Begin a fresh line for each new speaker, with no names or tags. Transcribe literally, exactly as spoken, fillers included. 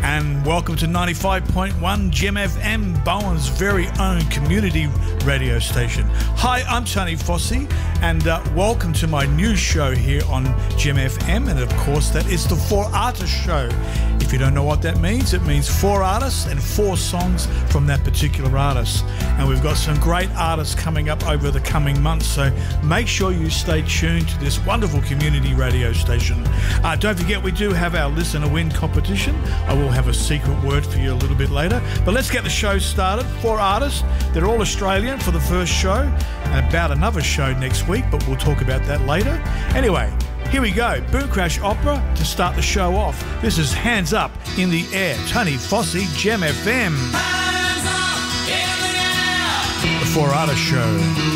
And welcome to ninety-five point one Gem F M, Bowen's very own community radio station. Hi, I'm Tony Fossey, and uh, welcome to my new show here on Gem F M, and of course that is the Four Artists Show. If you don't know what that means, it means four artists and four songs from that particular artist. And we've got some great artists coming up over the coming months, so make sure you stay tuned to this wonderful community radio station. Uh, don't forget, we do have our Listen to Win competition. I will have a secret word for you a little bit later. But let's get the show started. Four artists. They're all Australian for the first show, and about another show next week, but we'll talk about that later. Anyway, here we go. Boom Crash Opera to start the show off. This is Hands Up in the Air. Tony Fossey, Gem F M. Hands up in the air. The Four Artists Show.